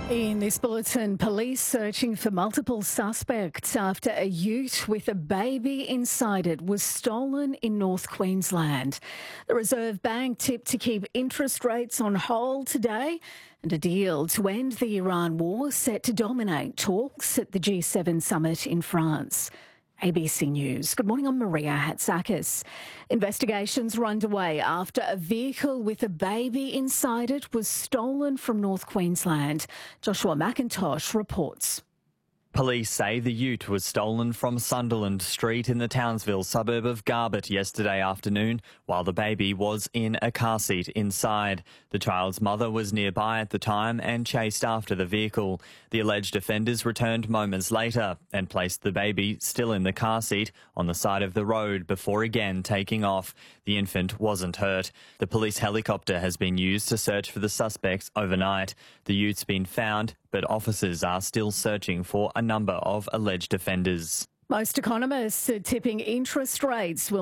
In this bulletin, police searching for multiple suspects after a ute with a baby inside it was stolen in North Queensland. The Reserve Bank tipped to keep interest rates on hold today, and a deal to end the Iran war set to dominate talks at the G7 summit in France. ABC News. Good morning, I'm Maria Hatzakis. Investigations were underway after a vehicle with a baby inside it was stolen from North Queensland. Joshua McIntosh reports. Police say the ute was stolen from Sunderland Street in the Townsville suburb of Garbutt yesterday afternoon, while the baby was in a car seat inside. The child's mother was nearby at the time and chased after the vehicle. The alleged offenders returned moments later and placed the baby, still in the car seat, on the side of the road before again taking off. The infant wasn't hurt. The police helicopter has been used to search for the suspects overnight. The ute's been found, but officers are still searching for a number of alleged offenders. Most economists are tipping interest rates will